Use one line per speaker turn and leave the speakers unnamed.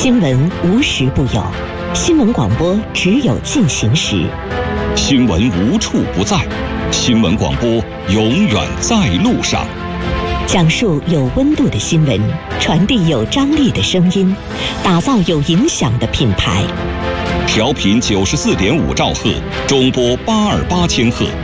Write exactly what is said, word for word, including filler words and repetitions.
新闻无时不有，新闻广播只有进行时。
新闻无处不在，新闻广播永远在路上。
讲述有温度的新闻，传递有张力的声音，打造有影响的品牌。
调频九十四点五兆赫，中波八二八千赫，